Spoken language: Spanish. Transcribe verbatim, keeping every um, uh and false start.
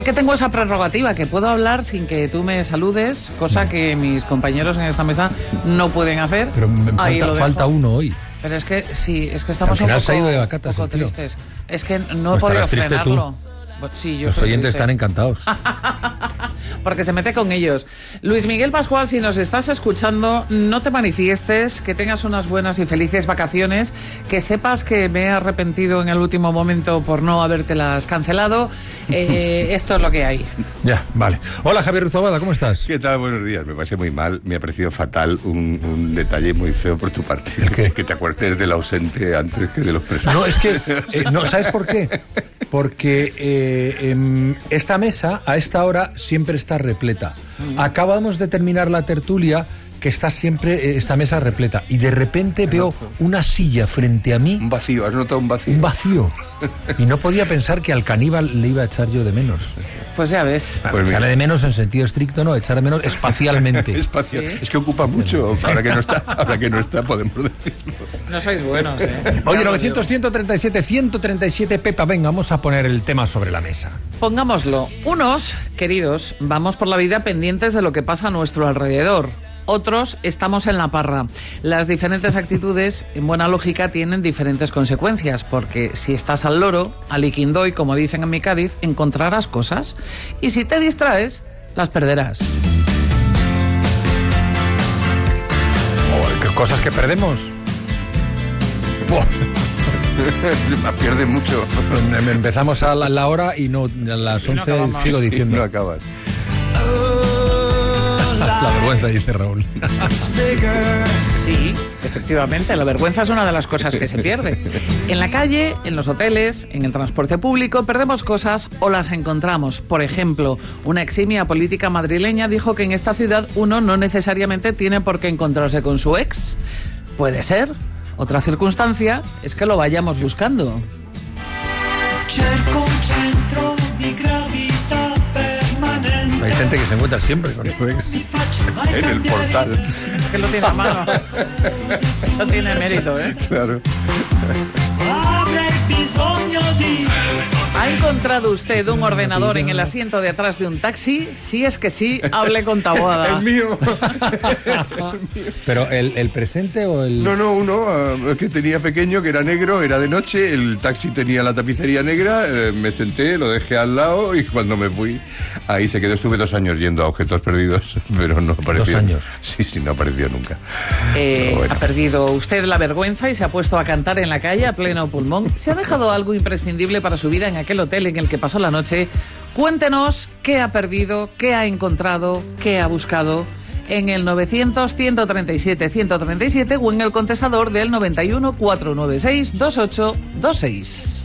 Que tengo esa prerrogativa, que puedo hablar sin que tú me saludes, cosa que mis compañeros en esta mesa no pueden hacer. Pero me falta, falta uno hoy. Pero es que sí, es que estamos al final un poco, se ha ido de vacatas, poco tristes. Es que no he pues podido frenarlo. Sí, yo Los oyentes triste. Están encantados. Porque se mete con ellos. Luis Miguel Pascual, si nos estás escuchando, no te manifiestes, que tengas unas buenas y felices vacaciones, que sepas que me he arrepentido en el último momento por no habértelas cancelado. Eh, esto es lo que hay. Ya, vale. Hola, Javier Ruzabada, ¿cómo estás? ¿Qué tal? Buenos días. Me parece muy mal, me ha parecido fatal un, un detalle muy feo por tu parte. ¿El qué? Que te acuerdes del ausente antes que de los presentes. No, es que, eh, no, ¿sabes por qué? Porque eh, eh, esta mesa a esta hora siempre está repleta. Acabamos de terminar la tertulia, que está siempre eh, esta mesa repleta, y de repente veo una silla frente a mí. Un vacío, ¿has notado un vacío? Un vacío. Y no podía pensar que al caníbal le iba a echar yo de menos. Pues ya ves. Pues echarle de menos en sentido estricto, no, echar de menos espacialmente. Espacial. ¿Sí? Es que ocupa mucho. Ahora que no está, ahora que no está, podemos decirlo. No sois buenos, ¿eh? Oye, novecientos, ciento treinta y siete, ciento treinta y siete, Pepa, venga, vamos a poner el tema sobre la mesa. Pongámoslo. Unos, queridos, vamos por la vida pendientes de lo que pasa a nuestro alrededor. Otros estamos en la parra. Las diferentes actitudes, en buena lógica, tienen diferentes consecuencias, porque si estás al loro, al iquindoy, como dicen en mi Cádiz, encontrarás cosas, y si te distraes, las perderás. Oh, ¿qué cosas que perdemos? Pierde mucho. Empezamos a la, la hora y no a las once no sigo diciendo. Y no acabas. La vergüenza, dice Raúl. Sí, efectivamente, la vergüenza es una de las cosas que se pierde. En la calle, en los hoteles, en el transporte público, perdemos cosas o las encontramos. Por ejemplo, una eximia política madrileña dijo que en esta ciudad uno no necesariamente tiene por qué encontrarse con su ex. Puede ser. Otra circunstancia es que lo vayamos buscando. Hay gente que se encuentra siempre con su ex. En el portal. Es que lo tiene a mano. Eso tiene mérito, ¿eh? Claro. ¿Ha encontrado usted un ordenador en el asiento de atrás de un taxi? Si es que sí, hable con Taboada. El mío. ¿Pero el, el presente o el...? No, no, uno uh, que tenía pequeño, que era negro, era de noche, el taxi tenía la tapicería negra, eh, me senté, lo dejé al lado y cuando me fui, ahí se quedó. Estuve dos años yendo a objetos perdidos, pero no apareció. ¿Dos años? Sí, sí, no apareció nunca. Eh, bueno. Ha perdido usted la vergüenza y se ha puesto a cantar en la calle a pleno pulmón. ¿Se ha dejado algo imprescindible para su vida en aquel hotel en el que pasó la noche? Cuéntenos qué ha perdido, qué ha encontrado, qué ha buscado en el novecientos, ciento treinta y siete, ciento treinta y siete o en el contestador del noventa y uno, cuatrocientos noventa y seis, veintiocho veintiséis.